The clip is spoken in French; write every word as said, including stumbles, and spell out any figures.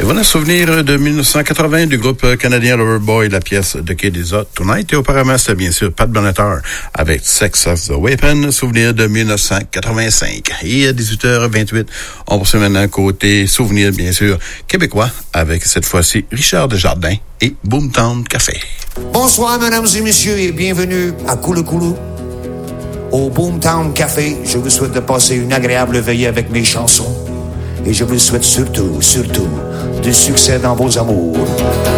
Voilà, souvenir de mille neuf cent quatre-vingts du groupe canadien Loverboy, la pièce de Kid Is Hot Tonight. Et auparavant, c'était bien sûr Pat Benatar avec Sex of the Weapon, souvenir de mille neuf cent quatre-vingt-cinq. Et à dix-huit heures vingt-huit, on poursuit maintenant côté souvenir, bien sûr, québécois, avec cette fois-ci Richard Desjardins et Boomtown Café. Bonsoir, mesdames et messieurs, et bienvenue à Koulou Koulou, au Boomtown Café. Je vous souhaite de passer une agréable veillée avec mes chansons. Et je vous souhaite surtout, surtout, du succès dans vos amours.